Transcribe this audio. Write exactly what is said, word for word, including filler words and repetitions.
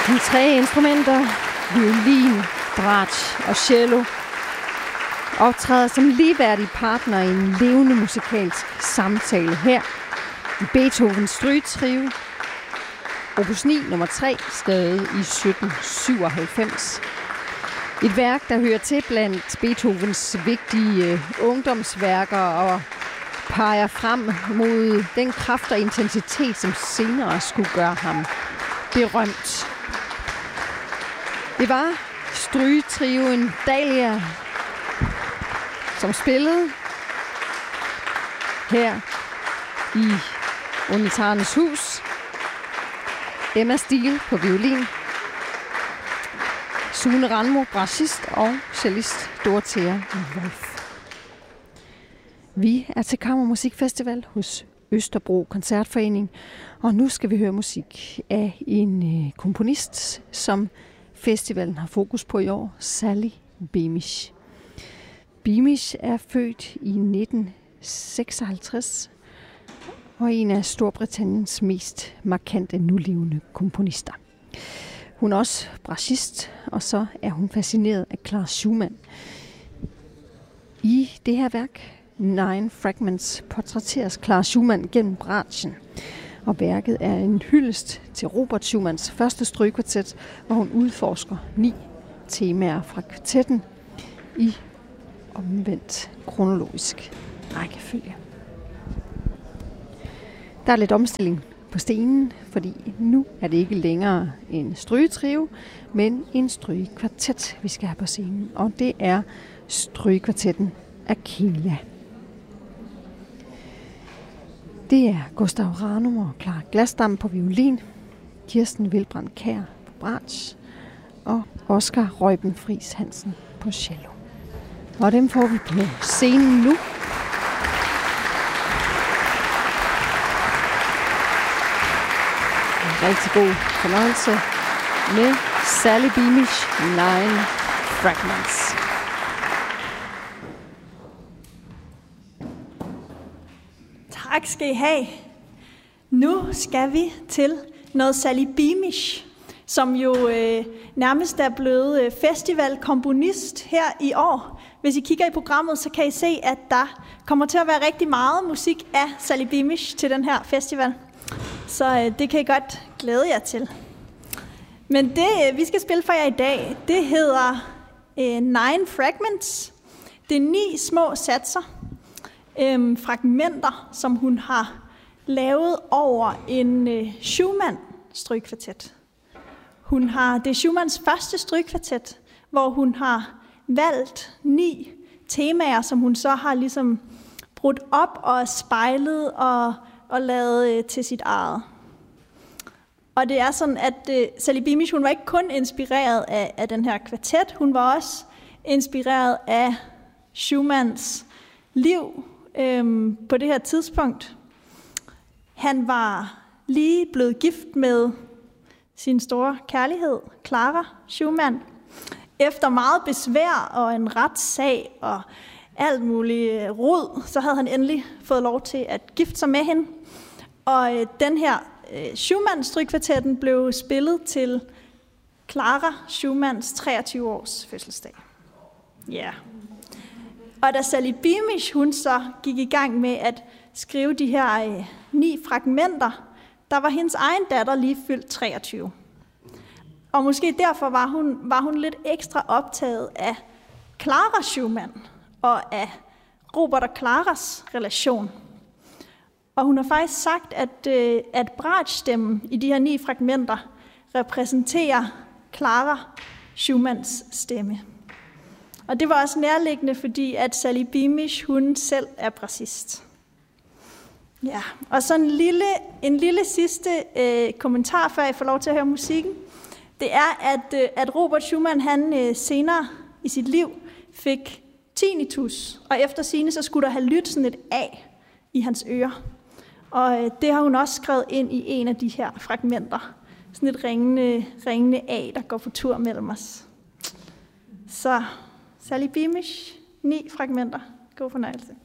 De tre instrumenter, violin, bratsch og cello, optræder som ligeværdige partner i en levende musikalsk samtale her i Beethovens Strygetrio, opus ni nummer tre, skrevet i sytten syvoghalvfems. Et værk, der hører til blandt Beethovens vigtige ungdomsværker og peger frem mod den kraft og intensitet, som senere skulle gøre ham berømt. Det var strygetrioen Dahlia, som spillede her i Unitarernes Hus. Emma Stiel på violin, Sune Randmo, bratschist, og cellist Dorothea Wolf. Vi er til Kammermusikfestival hos Østerbro Koncertforening, og nu skal vi høre musik af en komponist, som festivalen har fokus på i år, Sally Beamish. Beamish er født i nitten seksoghalvtreds og en af Storbritanniens mest markante nulevende komponister. Hun er også bratschist, og så er hun fascineret af Clara Schumann. I det her værk, Nine Fragments, portrætteres Clara Schumann gennem bratschen, og værket er en hyldest til Robert Schumanns første strygekvartet, hvor hun udforsker ni temaer fra kvartetten i omvendt kronologisk rækkefølge. Der er lidt omstilling på scenen, fordi nu er det ikke længere en strygetrio, men en strygekvartet, vi skal have på scenen, og det er strygekvartetten Aquila. Det er Gustav Ranum og Clara Glasdam på violin, Kirsten Wilbrand Kjær på bratsch og Oscar Reuben Friis Hansen på cello. Og dem får vi på scenen nu. En rigtig god fornøjelse med Sally Beamish, Nine Fragments. Tak skal I have. Nu skal vi til noget Sally Beamish, som jo øh, nærmest er blevet øh, festivalkomponist her i år. Hvis I kigger i programmet, så kan I se, at der kommer til at være rigtig meget musik af Sally Beamish til den her festival. Så øh, det kan I godt glæde jer til. Men det, øh, vi skal spille for jer i dag, det hedder øh, Nine Fragments. Det er ni små satser, øh, fragmenter, som hun har lavet over en øh, Schumann-strygekvartet. Hun har, det er Schumanns første strygekvartet, hvor hun har valgt ni temaer, som hun så har ligesom brudt op og spejlet og, og lavet øh, til sit eget. Og det er sådan, at øh, Sally Beamish, hun var ikke kun inspireret af, af den her kvartet, hun var også inspireret af Schumanns liv øh, på det her tidspunkt. Han var lige blevet gift med sin store kærlighed, Clara Schumann. Efter meget besvær og en retssag og alt muligt rod, så havde han endelig fået lov til at gifte sig med hende. Og øh, den her øh, Schumann-strygekvartetten blev spillet til Clara Schumanns treogtyve års fødselsdag. Ja. Yeah. Og da Sally Beamish, hun så gik i gang med at skrive de her øh, ni fragmenter, der var hendes egen datter lige fyldt treogtyve. Og måske derfor var hun, var hun lidt ekstra optaget af Clara Schumann og af Robert og Claras relation. Og hun har faktisk sagt, at, at bratschstemmen i de her ni fragmenter repræsenterer Clara Schumanns stemme. Og det var også nærliggende, fordi at Sally Beamish, hun selv er bratschist. Ja, og så en lille, en lille sidste øh, kommentar, før jeg får lov til at høre musikken. Det er, at, øh, at Robert Schumann, han øh, senere i sit liv fik tinnitus, og efter sigende, så skulle der have lyttet sådan et A i hans ører. Og øh, det har hun også skrevet ind i en af de her fragmenter. Sådan et ringende, ringende A, der går på tur mellem os. Så Sally Beamish, ni fragmenter. God fornøjelse.